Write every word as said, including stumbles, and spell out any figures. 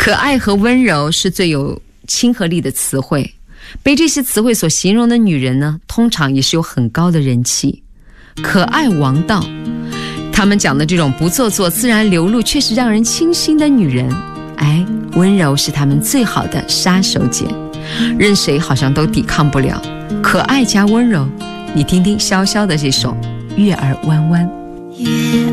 可爱和温柔是最有亲和力的词汇，被这些词汇所形容的女人呢，通常也是有很高的人气。可爱王道，他们讲的这种不做作、自然流露，却是让人倾心的女人。哎，温柔是他们最好的杀手锏，任谁好像都抵抗不了。可爱加温柔，你听听潇潇的这首《月儿弯弯》。 月